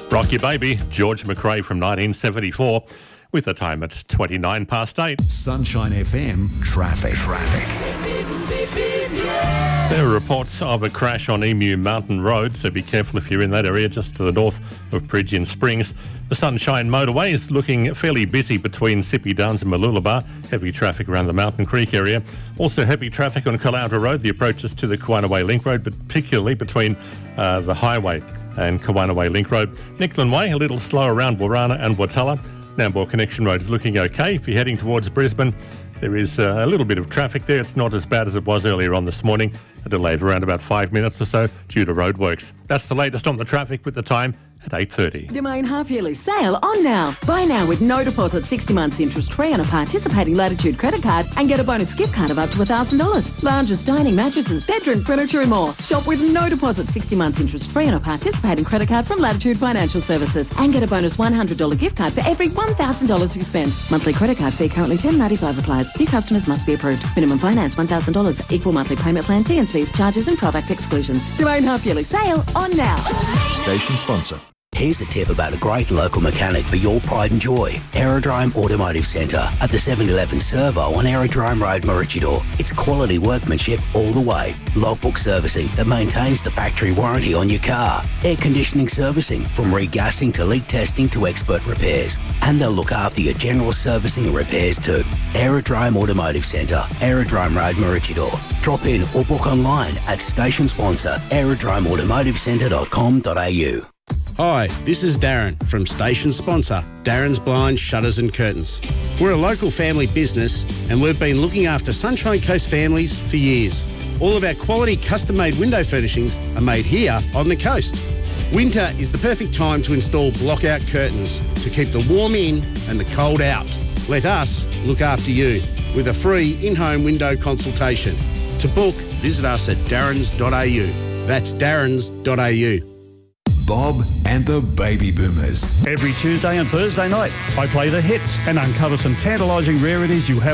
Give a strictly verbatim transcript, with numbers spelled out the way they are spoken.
Rock Your Baby, George McRae from nineteen seventy-four, with the time at twenty-nine past eight. Sunshine F M traffic. Traffic. There are reports of a crash on Emu Mountain Road, so be careful if you're in that area just to the north of Bridgeon Springs. The Sunshine Motorway is looking fairly busy between Sippy Downs and Mooloolaba. Heavy traffic around the Mountain Creek area. Also heavy traffic on Caloundra Road, the approaches to the Kawanaway Link Road, but particularly between uh, the highway and Kawanaway Link Road. Nicklin Way, a little slow around Warana and Watala. Nambour Connection Road is looking okay. If you're heading towards Brisbane, there is uh, a little bit of traffic there. It's not as bad as it was earlier on this morning. A delay of around about five minutes or so due to roadworks. That's the latest on the traffic with the time at eight thirty. Domain half-yearly sale on now. Buy now with no deposit, sixty months interest-free on a participating Latitude credit card and get a bonus gift card of up to one thousand dollars. Lounges, dining, mattresses, bedroom furniture and more. Shop with no deposit, sixty months interest-free on a participating credit card from Latitude Financial Services and get a bonus one hundred dollars gift card for every one thousand dollars you spend. Monthly credit card fee currently ten dollars ninety-five applies. New customers must be approved. Minimum finance one thousand dollars. Equal monthly payment plan, T and C's, charges and product exclusions. Domain half-yearly sale on now. Station sponsor. Here's a tip about a great local mechanic for your pride and joy. Aerodrome Automotive Centre at the seven eleven Servo on Aerodrome Road, Maroochydore. It's quality workmanship all the way. Logbook servicing that maintains the factory warranty on your car. Air conditioning servicing from regassing to leak testing to expert repairs. And they'll look after your general servicing and repairs too. Aerodrome Automotive Centre, Aerodrome Road, Maroochydore. Drop in or book online at station sponsor aerodrome automotive centre dot com dot a u. Hi, this is Darren from station sponsor Darren's Blinds, Shutters and Curtains. We're a local family business and we've been looking after Sunshine Coast families for years. All of our quality custom-made window furnishings are made here on the coast. Winter is the perfect time to install block-out curtains to keep the warm in and the cold out. Let us look after you with a free in-home window consultation. To book, visit us at darrens dot a u. That's darrens dot a u. Bob and the Baby Boomers. Every Tuesday and Thursday night, I play the hits and uncover some tantalising rarities you have